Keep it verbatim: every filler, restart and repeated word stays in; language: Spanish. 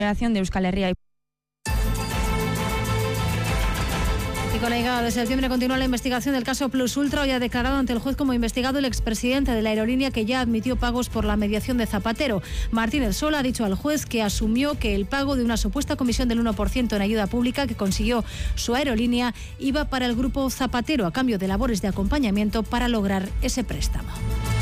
de Euskal Herria. Y con la llegada de septiembre continúa la investigación del caso Plus Ultra. Hoy ha declarado ante el juez como investigado el expresidente de la aerolínea, que ya admitió pagos por la mediación de Zapatero. Martínez Sola ha dicho al juez que asumió que el pago de una supuesta comisión del uno por ciento en ayuda pública que consiguió su aerolínea iba para el grupo Zapatero a cambio de labores de acompañamiento para lograr ese préstamo.